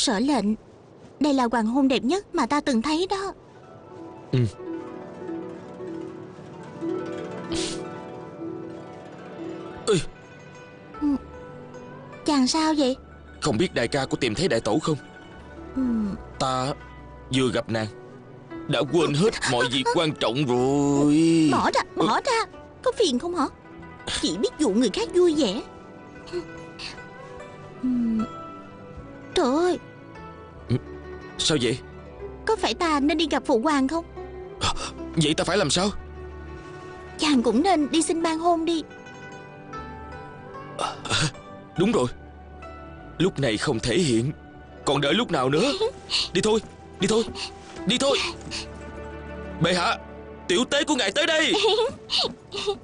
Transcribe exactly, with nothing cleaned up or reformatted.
Sở lệnh, đây là hoàng hôn đẹp nhất mà ta từng thấy đó. Ừ. Ê, chàng sao vậy? không biết đại ca có tìm thấy đại tổ không? Ừ. Ta vừa gặp nàng đã quên hết mọi việc quan trọng rồi. Bỏ ra, bỏ ra. Có phiền không hả? Chỉ biết dụ người khác vui vẻ. Ừ. Trời ơi, Sao vậy? có phải ta nên đi gặp phụ hoàng không? Vậy ta phải làm sao? Chàng cũng nên đi xin ban hôn đi. À, đúng rồi, lúc này không thể hiện, còn đợi lúc nào nữa? Đi thôi, đi thôi, đi thôi. Bệ hạ, tiểu tế của ngài tới đây.